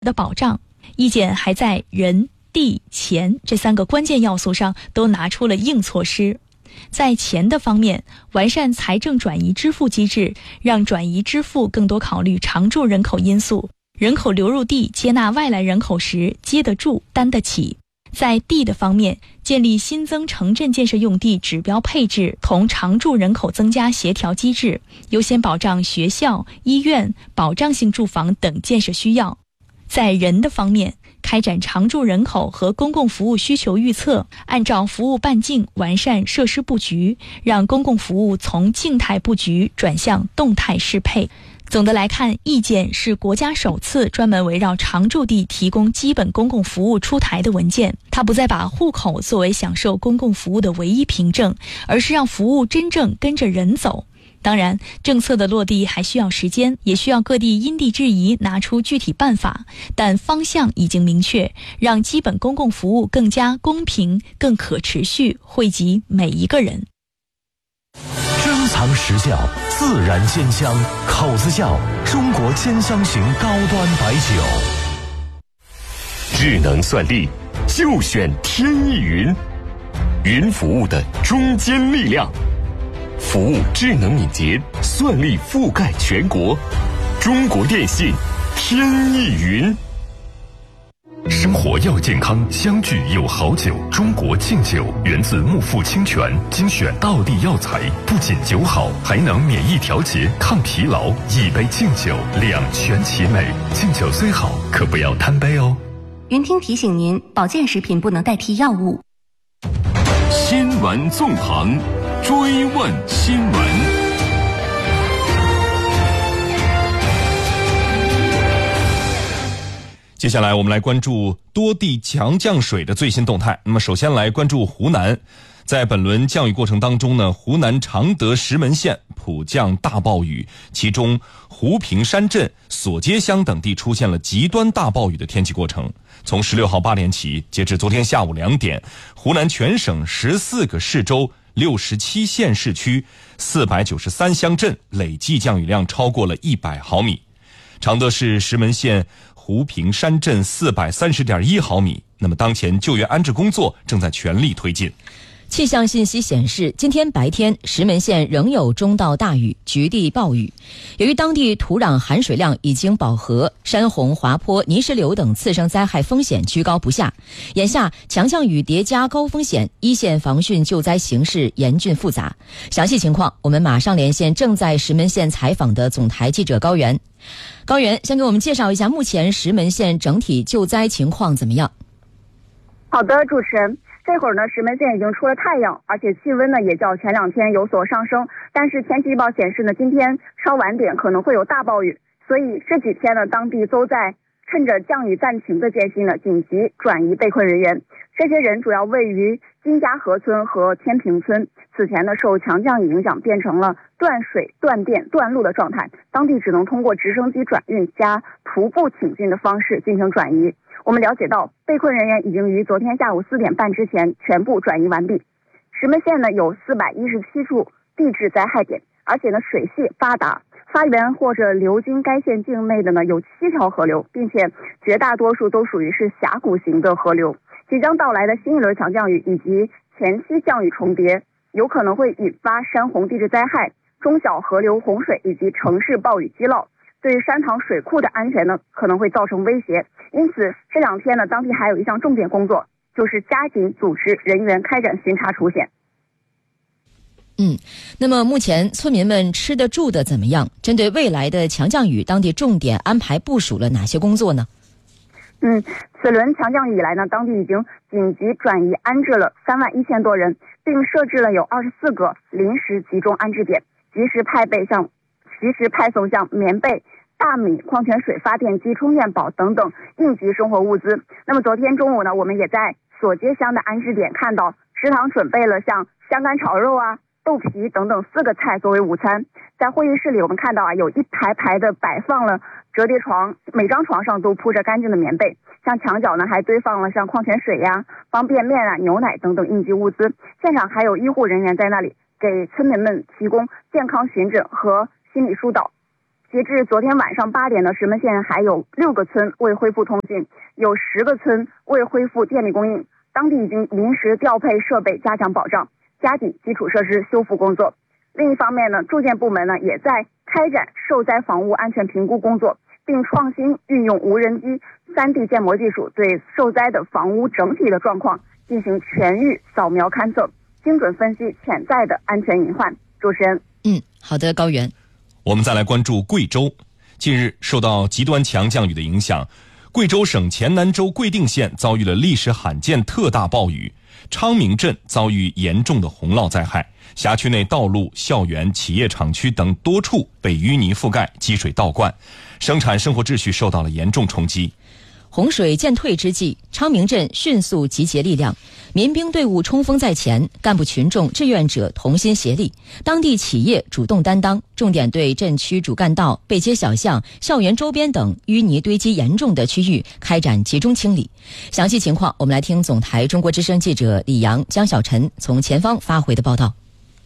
的保障。意见还在人、地、钱这3个关键要素上都拿出了硬措施。在钱的方面，完善财政转移支付机制，让转移支付更多考虑常住人口因素，人口流入地接纳外来人口时接得住、担得起。在地的方面，建立新增城镇建设用地指标配置同常住人口增加协调机制，优先保障学校、医院、保障性住房等建设需要。在人的方面，开展常住人口和公共服务需求预测，按照服务半径完善设施布局，让公共服务从静态布局转向动态适配。总的来看，意见是国家首次专门围绕常住地提供基本公共服务出台的文件。它不再把户口作为享受公共服务的唯一凭证，而是让服务真正跟着人走。当然，政策的落地还需要时间，也需要各地因地制宜拿出具体办法，但方向已经明确，让基本公共服务更加公平、更可持续，惠及每一个人。 珍藏实效，自然鲜香，口子窖中国兼香型高端白酒。 智能算力就选天翼云，云服务的中坚力量，服务智能敏捷，算力覆盖全国。中国电信天翼云。 生活要健康，相聚有好酒。中国敬酒源自木富清泉，精选道地药材，不仅酒好，还能免疫调节、抗疲劳。一杯敬酒，两全其美。敬酒虽好，可不要贪杯哦。 云听提醒您，保健食品不能代替药物。 新闻纵横，追问新闻。 接下来我们来关注多地强降水的最新动态。那么首先来关注湖南，在本轮降雨过程当中呢，湖南常德石门县普降大暴雨，其中湖平山镇、索街乡等地出现了极端大暴雨的天气过程。从16号8点起，截至昨天下午2点，湖南全省14个市州、67县市区、493乡镇累计降雨量超过了100毫米。常德市石门县湖平山镇430.1毫米。那么当前救援安置工作正在全力推进。 气象信息显示，今天白天石门县仍有中到大雨，局地暴雨。由于当地土壤含水量已经饱和，山洪、滑坡、泥石流等次生灾害风险居高不下。眼下强降雨叠加高风险，一线防汛救灾形势严峻复杂。详细情况我们马上连线正在石门县采访的总台记者高原。高原，先给我们介绍一下目前石门县整体救灾情况怎么样？ 好的，主持人，这会儿呢，石门县已经出了太阳，而且气温呢也较前2天有所上升。但是天气预报显示呢，今天稍晚点可能会有大暴雨，所以这几天呢，当地都在趁着降雨暂停的间隙呢，紧急转移被困人员。这些人主要位于金家河村和天平村，此前呢受强降雨影响变成了断水、断电、断路的状态，当地只能通过直升机转运加徒步挺进的方式进行转移。我们了解到，被困人员已经于昨天下午4点半之前全部转移完毕。石门县呢有417处地质灾害点，而且呢水系发达，发源或者流经该县境内的呢有7条河流，并且绝大多数都属于是峡谷型的河流。即将到来的新一轮强降雨以及前期降雨重叠，有可能会引发山洪地质灾害、中小河流洪水以及城市暴雨积涝，对山塘水库的安全呢可能会造成威胁。因此这2天呢，当地还有一项重点工作，就是加紧组织人员开展巡查除险。 那么目前村民们吃的住的怎么样？针对未来的强降雨，当地重点安排部署了哪些工作呢？ 此轮强降雨以来呢，当地已经紧急转移安置了31000多人，并设置了有24个临时集中安置点，及时派送像棉被、大米、矿泉水、发电机、充电宝等等应急生活物资。那么昨天中午呢，我们也在索街乡的安置点看到食堂准备了像香干炒肉啊、豆皮等等4个菜作为午餐。在会议室里，我们看到有一排排的摆放了折叠床，每张床上都铺着干净的棉被，像墙角呢还堆放了像矿泉水呀、方便面啊、牛奶等等应急物资。现场还有医护人员在那里给村民们提供健康巡诊和心理疏导。 截至昨天晚上8点呢，石门县还有6个村未恢复通信，有10个村未恢复电力供应，当地已经临时调配设备加强保障，加紧基础设施修复工作。另一方面呢，住建部门呢也在开展受灾房屋安全评估工作，并创新运用无人机、3D 建模技术，对受灾的房屋整体的状况进行全域扫描勘测，精准分析潜在的安全隐患。主持人， 好的，高原。 我们再来关注贵州。近日，受到极端强降雨的影响，贵州省黔南州贵定县遭遇了历史罕见特大暴雨，昌明镇遭遇严重的洪涝灾害，辖区内道路、校园、企业厂区等多处被淤泥覆盖，积水倒灌，生产生活秩序受到了严重冲击。 洪水渐退之际，昌明镇迅速集结力量，民兵队伍冲锋在前，干部群众、志愿者同心协力，当地企业主动担当，重点对镇区主干道、背街小巷、校园周边等淤泥堆积严重的区域开展集中清理。详细情况，我们来听总台中国之声记者李阳、江小晨从前方发回的报道。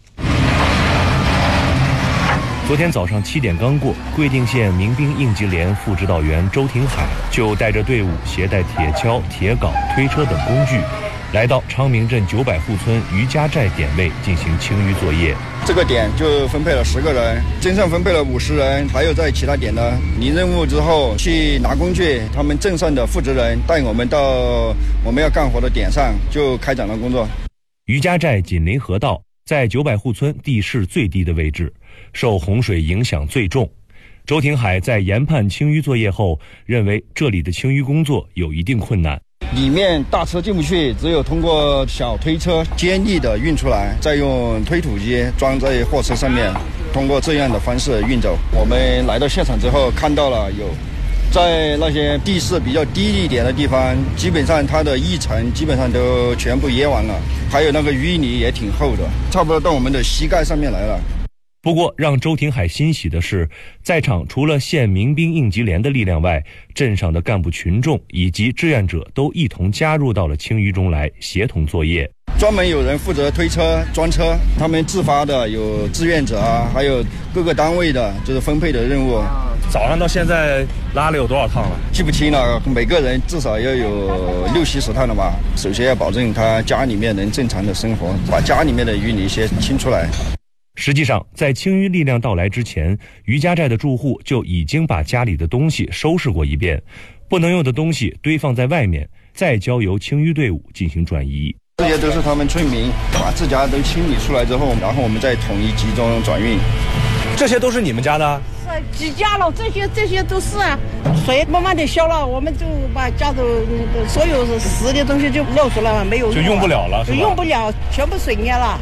昨天早上7点刚过，贵定县民兵应急连副指导员周廷海就带着队伍携带铁锹、铁镐、推车等工具，来到昌明镇900户村余家寨点位进行清淤作业。 这个点就分配了10个人，镇上分配了50人，还有在其他点呢离任务之后去拿工具，他们镇上的负责人带我们到我们要干活的点上，就开展了工作。 余家寨紧邻河道，在900户村地势最低的位置，受洪水影响最重。周廷海在研判清淤作业后，认为这里的清淤工作有一定困难。 里面大车进不去，只有通过小推车接力的运出来，再用推土机装在货车上面，通过这样的方式运走。我们来到现场之后，看到了有在那些地势比较低一点的地方，基本上它的一层基本上都全部淹完了，还有那个淤泥也挺厚的，差不多到我们的膝盖上面来了。 不过让周廷海欣喜的是，在场除了县民兵应急连的力量外，镇上的干部群众以及志愿者都一同加入到了清淤中来，协同作业。 专门有人负责推车装车，他们自发的有志愿者啊，还有各个单位的就是分配的任务。 早上到现在拉了有多少趟了？ 记不清了，每个人至少要有60-70趟了吧。首先要保证他家里面能正常的生活，把家里面的淤泥先清出来。 实际上，在清淤力量到来之前，余家寨的住户就已经把家里的东西收拾过一遍，不能用的东西堆放在外面，再交由清淤队伍进行转移。 这些都是他们村民把自家都清理出来之后，然后我们再统一集中转运。 这些都是你们家的？ 是几家了，这些都是啊。水慢慢的消了，我们就把家的所有湿的东西就漏出来了，没有就用不了了，是吧？ 用不了，全部水淹了。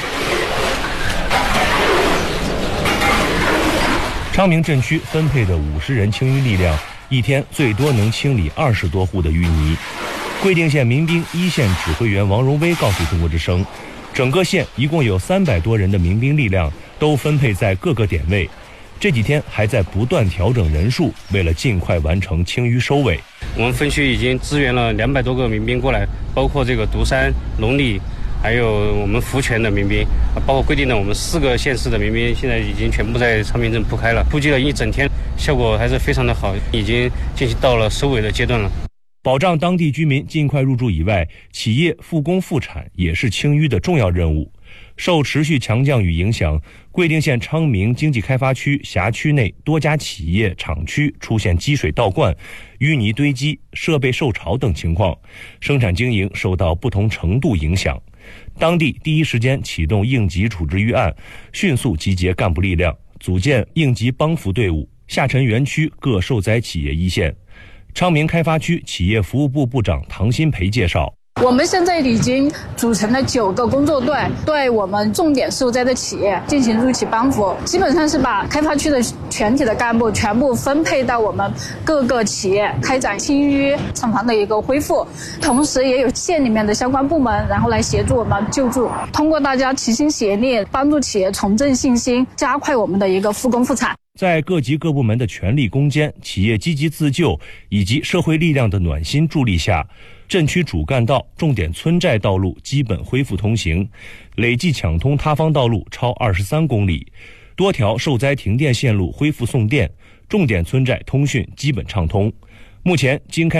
昌明镇区分配的50人清淤力量，一天最多能清理20多户的淤泥。贵定县民兵一线指挥员王荣威告诉中国之声，整个县一共有300多人的民兵力量都分配在各个点位，这几天还在不断调整人数，为了尽快完成清淤收尾。 我们分区已经支援了200多个民兵过来，包括这个独山、龙里，还有我们福泉的民兵，包括贵定的我们4个县市的民兵，现在已经全部在昌明镇铺开了，布置了一整天，效果还是非常的好，已经进行到了收尾的阶段了。 保障当地居民尽快入住以外，企业复工复产也是清淤的重要任务。受持续强降雨影响，贵定县昌明经济开发区辖区内多家企业厂区出现积水倒灌、淤泥堆积、设备受潮等情况，生产经营受到不同程度影响。当地第一时间启动应急处置预案，迅速集结干部力量，组建应急帮扶队伍，下沉园区各受灾企业一线。昌明开发区企业服务部部长唐新培介绍， 我们现在已经组成了9个工作队，对我们重点受灾的企业进行入企帮扶，基本上是把开发区的全体的干部全部分配到我们各个企业，开展清淤厂房的一个恢复，同时也有县里面的相关部门，然后来协助我们救助，通过大家齐心协力，帮助企业重振信心，加快我们的一个复工复产。 在各级各部门的全力攻坚、企业积极自救以及社会力量的暖心助力下，镇区主干道、重点村寨道路基本恢复通行，累计抢通塌方道路超23公里， 多条受灾停电线路恢复送电，重点村寨通讯基本畅通。目前经开